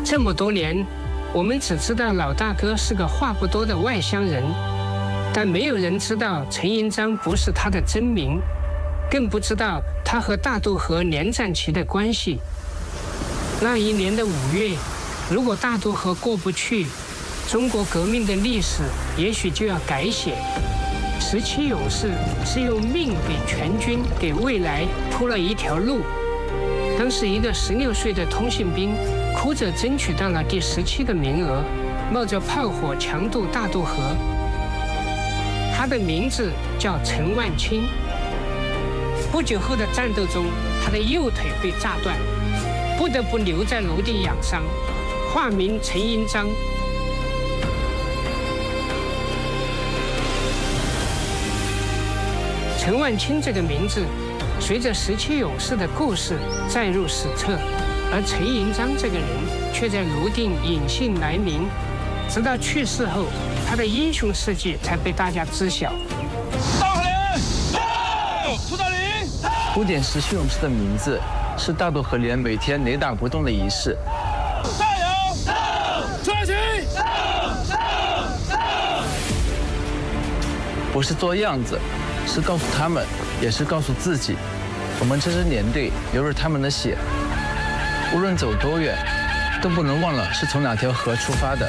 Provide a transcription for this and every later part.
这么多年，我们只知道老大哥是个话不多的外乡人，但没有人知道陈银章不是他的真名，更不知道他和大渡河连战旗的关系。那一年的5月，如果大渡河过不去，中国革命的历史也许就要改写。17勇士是用命给全军、给未来铺了一条路。当时一个16岁的通信兵哭着争取到了第17个名额，冒着炮火强渡大渡河。他的名字叫陈万清。不久后的战斗中，他的右腿被炸断，不得不留在楼地养伤，化名陈银章。陈万清这个名字，随着17勇士的故事载入史册，而陈银章这个人却在泸定隐姓埋名，直到去世后，他的英雄事迹才被大家知晓。 大河连，到！出大林。 古典17勇士的名字是大渡河连每天雷打不动的仪式。 加油！转起！ 不是做样子，是告诉他们，也是告诉自己，我们这支连队流着他们的血，无论走多远，都不能忘了是从哪条河出发的。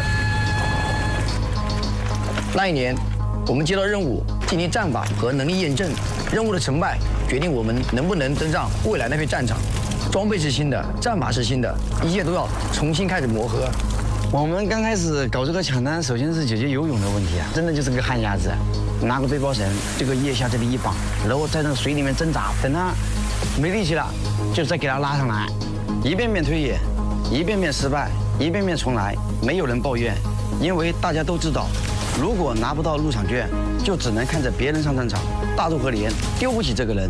那一年，我们接到任务进行战法和能力验证，任务的成败决定我们能不能登上未来那片战场。装备是新的，战法是新的，一切都要重新开始磨合。 我们刚开始搞这个抢单，首先是解决游泳的问题啊，真的就是个旱鸭子，拿个背包绳，这个腋下这里一绑，然后在那个水里面挣扎，等他没力气了，就再给他拉上来，一遍遍推演，一遍遍失败，一遍遍重来，没有人抱怨，因为大家都知道，如果拿不到入场券，就只能看着别人上战场，大渡河连丢不起这个人。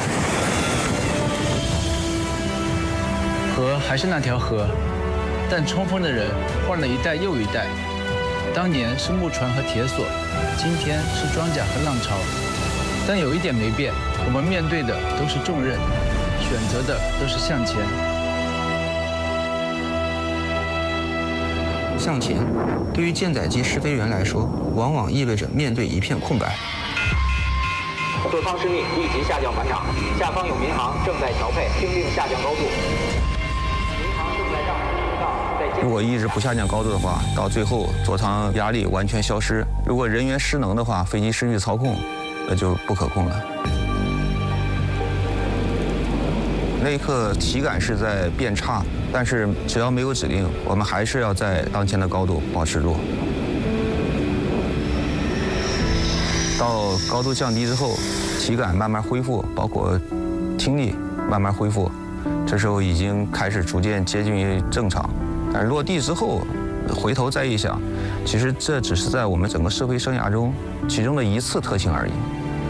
河还是那条河，但冲锋的人换了一代又一代。当年是木船和铁索，今天是装甲和浪潮。但有一点没变，我们面对的都是重任，选择的都是向前。 向前，对于舰载机试飞员来说，往往意味着面对一片空白。 各方司令立即下降返场，下方有民航正在调配，听令下降高度。民航正在让如果一直不下降高度的话，到最后座舱压力完全消失。如果人员失能的话，飞机失去操控，那就不可控了。那一刻体感是在变差，但是只要没有指令，我们还是要在当前的高度保持住。到高度降低之后，体感慢慢恢复，包括听力慢慢恢复，这时候已经开始逐渐接近于正常。但落地之后，回头再一想，其实这只是在我们整个试飞生涯中其中的一次特性而已。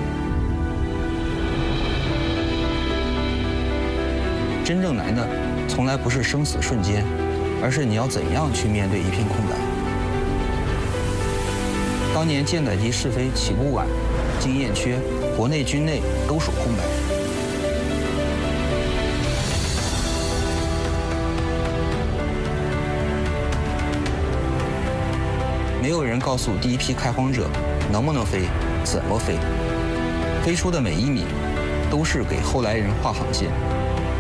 真正难的，从来不是生死瞬间，而是你要怎样去面对一片空白。当年舰载机试飞起步晚，经验缺，国内军内都属空白。没有人告诉第一批开荒者能不能飞，怎么飞，飞出的每一米都是给后来人画航线。